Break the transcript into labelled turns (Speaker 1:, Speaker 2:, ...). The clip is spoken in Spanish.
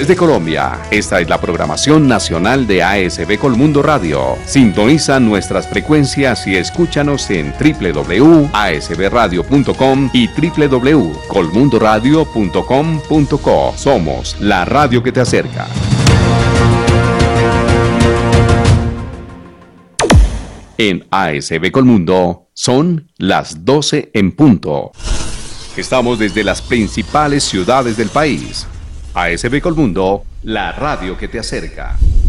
Speaker 1: Desde Colombia, esta es la programación nacional de ASB Colmundo Radio. Sintoniza nuestras frecuencias y escúchanos en www.asbradio.com y www.colmundoradio.com.co. Somos la radio que te acerca. En ASB Colmundo son las 12 en punto. Estamos desde las principales ciudades del país. ASB Colmundo, la radio que te acerca.